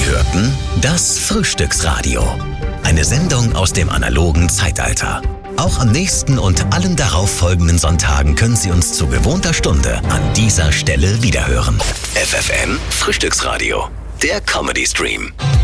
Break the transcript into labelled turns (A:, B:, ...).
A: Sie hörten das Frühstücksradio. Eine Sendung aus dem analogen Zeitalter. Auch am nächsten und allen darauffolgenden Sonntagen können Sie uns zu gewohnter Stunde an dieser Stelle wiederhören. FFN Frühstücksradio, der Comedy Stream.